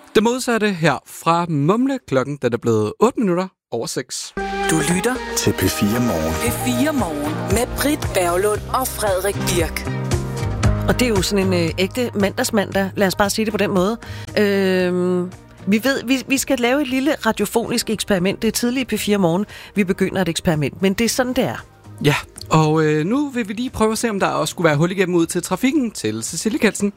Det modsatte her fra Mumle. Klokken den er blevet 8 minutter over 6. Du lytter til P4 Morgen. P4 Morgen med Britt Berglund og Frederik Birk. Og det er jo sådan en ægte mandagsmandag. Lad os bare sige det på den måde. Vi skal lave et lille radiofonisk eksperiment. Det er tidligt i P4 Morgen. Vi begynder et eksperiment, men det er sådan, det er. Ja, og nu vil vi lige prøve at se, om der også skulle være hul igennem ud til trafikken til Cecilie Kelsen.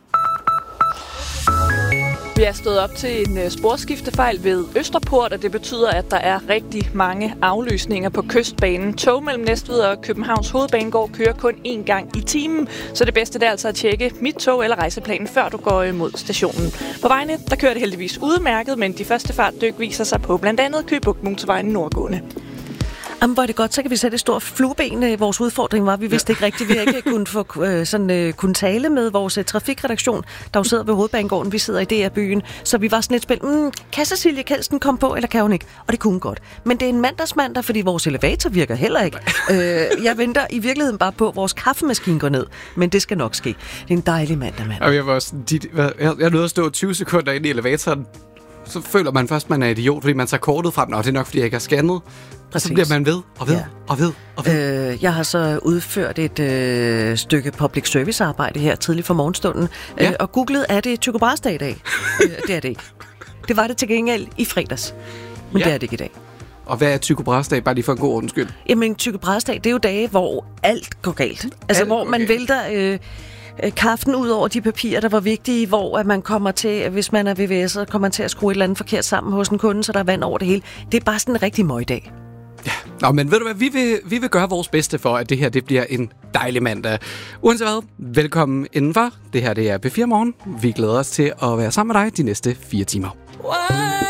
Vi er stået op til en sporskiftefejl ved Østerport, og det betyder, at der er rigtig mange aflysninger på Kystbanen. Tog mellem Næstved og Københavns Hovedbanegård kører kun én gang i timen, så det bedste er altså at tjekke mit tog eller rejseplanen, før du går mod stationen. På vejene, der kører det heldigvis udmærket, men de første fartdyk viser sig på blandt andet Køge Bugt Motorvejen nordgående. Jamen, hvor er det godt, så kan vi sætte et stort flueben. Vores udfordring var, vi vidste ikke rigtigt, vi har ikke kunne tale med vores trafikredaktion, der jo sidder ved Hovedbanegården, vi sidder i DR-byen, så vi var sådan lidt spændt, kan Cecilie Kelsen komme på, eller kan hun ikke? Og det kunne hun godt. Men det er en mandag, fordi vores elevator virker heller ikke. Jeg venter i virkeligheden bare på, at vores kaffemaskine går ned, men det skal nok ske. Det er en dejlig mandag. Og jeg nåede at stå 20 sekunder inde i elevatoren, så føler man først, man er idiot, fordi man tager kortet frem, og det er nok, fordi jeg ikke har scannet. Præcis. Så bliver man ved og ved, ja. og ved. Jeg har så udført et stykke public service arbejde her tidligt for morgenstunden, og googlet, er det Tycho Brahes dag i dag? Det er det ikke. Det var det til gengæld i fredags, men det er det ikke i dag. Og hvad er Tycho Brahes dag, bare lige for en god ordens skyld? Jamen, Tycho Brahes dag, det er jo dage, hvor alt går galt. Altså, hvor man vælter kaffen ud over de papirer, der var vigtige, hvor at man kommer til, hvis man er VVS'er, kommer man til at skrue et eller andet forkert sammen hos en kunde, så der er vand over det hele. Det er bare sådan en rigtig møgdag. Ja, nå, men ved du hvad, vi vil gøre vores bedste for, at det her det bliver en dejlig mandag. Uanset hvad, velkommen indenfor. Det her det er P4 Morgen. Vi glæder os til at være sammen med dig de næste 4 timer.